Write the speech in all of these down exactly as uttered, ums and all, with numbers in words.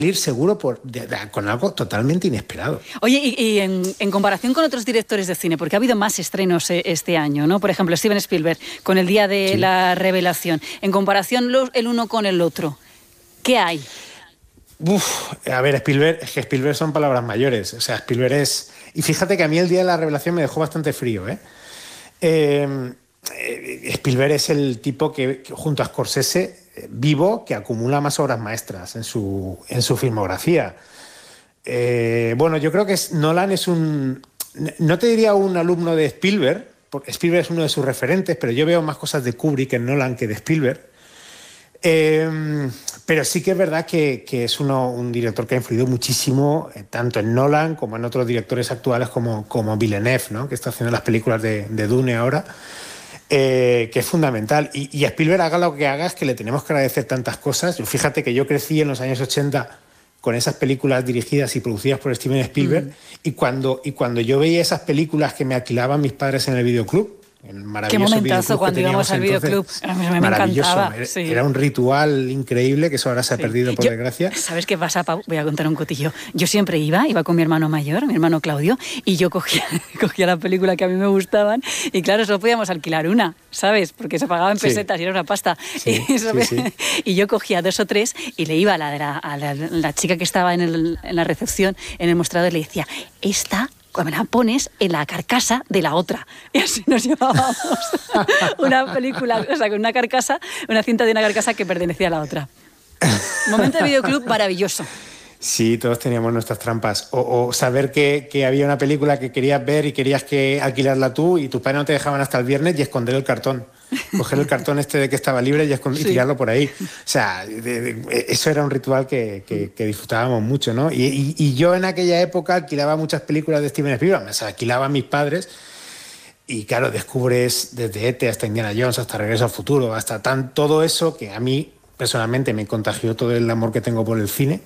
salir seguro por, de, de, con algo totalmente inesperado. Oye, y, y en, en comparación con otros directores de cine, porque ha habido más estrenos eh, este año, ¿no? Por ejemplo, Steven Spielberg, con El día de sí. la revelación. En comparación los, el uno con el otro, ¿qué hay? Uf, a ver, Spielberg, es que Spielberg son palabras mayores. O sea, Spielberg es... Y fíjate que a mí El día de la revelación me dejó bastante frío, ¿eh? eh Spielberg es el tipo que, que junto a Scorsese, vivo, que acumula más obras maestras en su, en su filmografía. Eh, bueno, yo creo que es, Nolan es un... No te diría un alumno de Spielberg, porque Spielberg es uno de sus referentes, pero yo veo más cosas de Kubrick en Nolan que de Spielberg. Eh, pero sí que es verdad que, que es uno, un director que ha influido muchísimo, eh, tanto en Nolan como en otros directores actuales como, como Villeneuve, ¿no? Que está haciendo las películas de, de Dune ahora. Eh, que es fundamental. Y, y a Spielberg, haga lo que haga, es que le tenemos que agradecer tantas cosas. Yo, fíjate que yo crecí en los años ochenta con esas películas dirigidas y producidas por Steven Spielberg, mm. y, cuando, y cuando yo veía esas películas que me alquilaban mis padres en el videoclub, el maravilloso Qué momentazo cuando íbamos al videoclub. A mí me encantaba. Era, sí. era un ritual increíble que eso ahora se ha sí. perdido, por yo, desgracia. ¿Sabes qué pasa, Pau? Voy a contar un cotillo. Yo siempre iba, iba con mi hermano mayor, mi hermano Claudio, y yo cogía, cogía la película que a mí me gustaban, y claro, solo podíamos alquilar una, ¿sabes? Porque se pagaba en pesetas sí. y era una pasta. Sí, y, sí, sí. y yo cogía dos o tres y le iba a la, a la, a la, la chica que estaba en, el, en la recepción, en el mostrador, y le decía, esta... cuando la pones en la carcasa de la otra. Y así nos llevábamos una película, o sea, con una carcasa, una cinta de una carcasa que pertenecía a la otra. Momento de videoclub maravilloso. Sí, todos teníamos nuestras trampas. O, o saber que, que había una película que querías ver y querías que alquilarla tú y tus padres no te dejaban hasta el viernes y esconder el cartón. Coger el cartón este de que estaba libre y, escond- sí. y tirarlo por ahí. O sea, de, de, eso era un ritual que, que, que disfrutábamos mucho, ¿no? Y, y, y yo en aquella época alquilaba muchas películas de Steven Spielberg. O sea, alquilaba a mis padres y, claro, descubres desde E T hasta Indiana Jones, hasta Regreso al Futuro, hasta tan, todo eso que a mí personalmente me contagió todo el amor que tengo por el cine.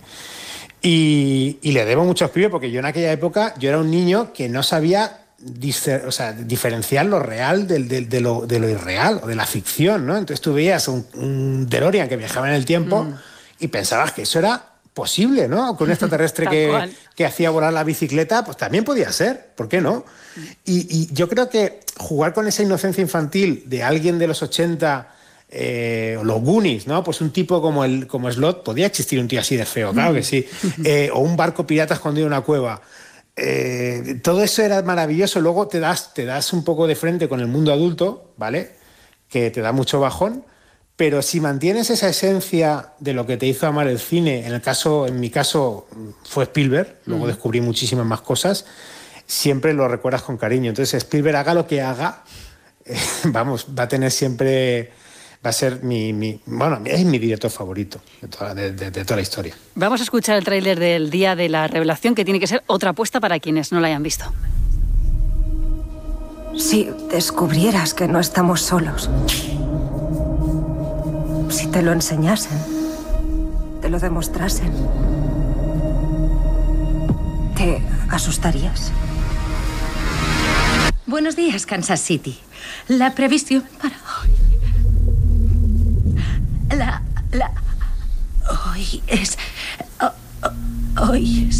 Y, y le debo mucho a Spielberg porque yo en aquella época yo era un niño que no sabía discer, o sea, diferenciar lo real de, de, de, lo, de lo irreal o de la ficción, ¿no? Entonces tú veías un, un DeLorean que viajaba en el tiempo mm. y pensabas que eso era posible, ¿no? Con un extraterrestre que, que hacía volar la bicicleta, pues también podía ser, ¿por qué no? Y, y yo creo que jugar con esa inocencia infantil de alguien de los ochenta... Eh, los Goonies, ¿no? Pues un tipo como el como Slot, podía existir un tío así de feo, claro que sí. Eh, o un barco pirata escondido en una cueva. Eh, todo eso era maravilloso. Luego te das, te das un poco de frente con el mundo adulto, ¿vale? Que te da mucho bajón. Pero si mantienes esa esencia de lo que te hizo amar el cine, en el caso, en mi caso, fue Spielberg, luego mm. descubrí muchísimas más cosas, siempre lo recuerdas con cariño. Entonces, Spielberg, haga lo que haga, eh, vamos, va a tener siempre... Va a ser mi, mi... Bueno, es mi director favorito de toda, de, de, de toda la historia. Vamos a escuchar el tráiler del Día de la Revelación, que tiene que ser otra apuesta para quienes no la hayan visto. Si descubrieras que no estamos solos, si te lo enseñasen, te lo demostrasen, ¿te asustarías? Buenos días, Kansas City. La previsión para hoy... La... la... Hoy es... Hoy es...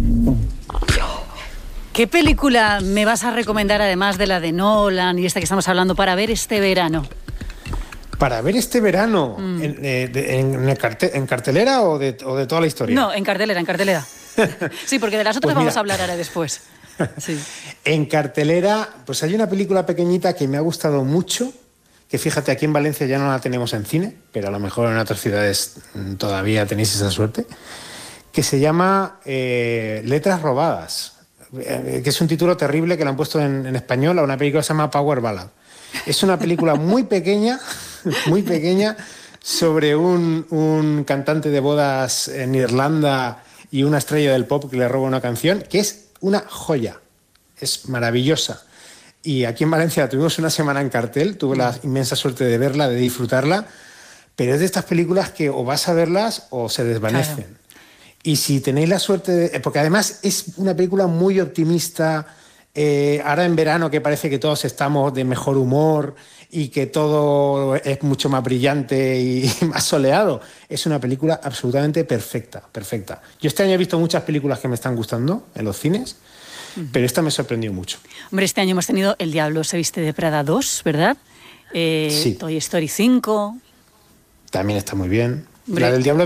¿Qué película me vas a recomendar, además de la de Nolan y esta que estamos hablando, para ver este verano? Para ver este verano, mm. ¿en, eh, de, en, el cartel, ¿en cartelera o de, o de toda la historia? No, en cartelera, en cartelera. Sí, porque de las otras pues vamos mira, a hablar ahora después. Sí. En cartelera, pues hay una película pequeñita que me ha gustado mucho, que fíjate, aquí en Valencia ya no la tenemos en cine, pero a lo mejor en otras ciudades todavía tenéis esa suerte, que se llama eh, Letras robadas, eh, que es un título terrible que lo han puesto en, en español a una película que se llama Power Ballad. Es una película muy pequeña, muy pequeña, sobre un, un cantante de bodas en Irlanda y una estrella del pop que le roba una canción, que es una joya, es maravillosa. Y aquí en Valencia tuvimos una semana en cartel, tuve la inmensa suerte de verla, de disfrutarla, pero es de estas películas que o vas a verlas o se desvanecen. Claro. Y si tenéis la suerte de... Porque además es una película muy optimista, eh, ahora en verano que parece que todos estamos de mejor humor y que todo es mucho más brillante y más soleado. Es una película absolutamente perfecta, perfecta. Yo este año he visto muchas películas que me están gustando en los cines, uh-huh. pero esta me sorprendió mucho. Hombre, este año hemos tenido El Diablo se viste de Prada dos, ¿verdad? Eh, sí. Toy Story cinco. También está muy bien. Hombre. La del Diablo